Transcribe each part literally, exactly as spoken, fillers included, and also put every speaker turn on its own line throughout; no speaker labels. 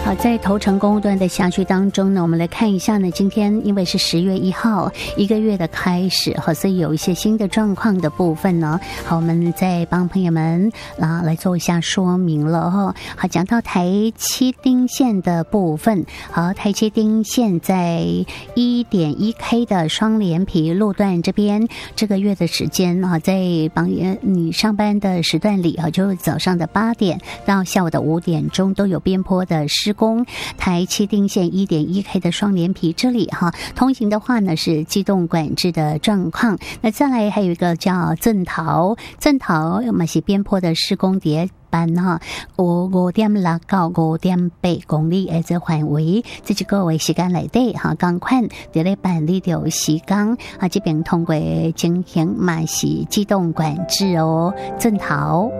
好，在头城公路段的辖区当中呢，我们来看一下呢，今天因为是十月一号一个月的开始，好，所以有一些新的状况的部分呢，好，我们再帮朋友们啊来做一下说明了哈。好，讲到台七丁线的部分，好，台七丁线在 一点一 K 的双连皮路段这边，这个月的时间啊，在帮你上班的时段里啊，就早上的八点到下午的五点钟都有边坡的施工。台七丁线 一点一 K 的双连皮这里哈，通行的话呢是机动管制的状况。那再来还有一个叫正桃，正桃嘛是边坡的施工叠班哈，五五点六到五点八公里的这范围，这几个为时间来的哈，赶快在咧办理掉时间啊，这边通过进行嘛是机动管制哦，正桃。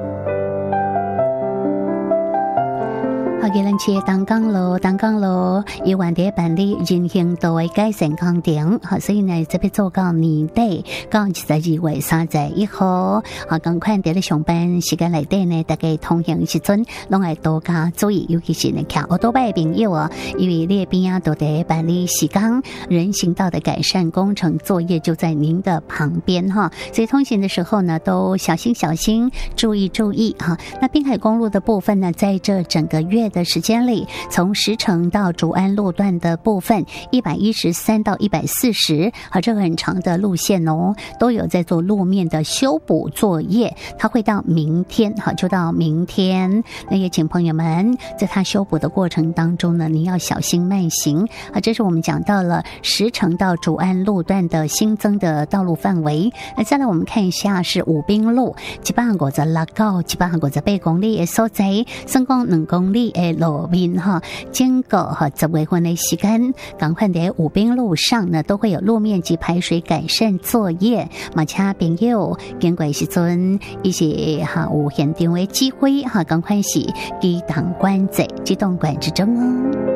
好，给人切单港路，单港路一万的办理人行道的改善工程，好，所以呢这边做到年底，到十二月三十一号，好，赶快在咧上班时间内底呢，大家通行时阵，拢要多加注意，尤其是呢骑奥多拜的朋友啊，因为列边啊都得办理时间，人行道的改善工程作业就在您的旁边哈，所以通行的时候呢，都小心小心，注意注意哈。那滨海公路的部分呢，在这整个月的时间里，从石城到竹安路段的部分一百一十三到一百四十，好，这个很长的路线哦，都有在做路面的修补作业，它会到明天，好，就到明天。那也请朋友们在它修补的过程当中呢，你要小心慢行啊。这是我们讲到了石城到竹安路段的新增的道路范围。那再来我们看一下是武滨路一百五十六到一百五十八公里的所在，总共两公里的路面哈，经过哈十月份的时间，赶快在武滨路上呢都会有路面及排水改善作业，马车朋友经过时阵一些哈有现场的机会哈，赶快是机动管制机动管制中哦。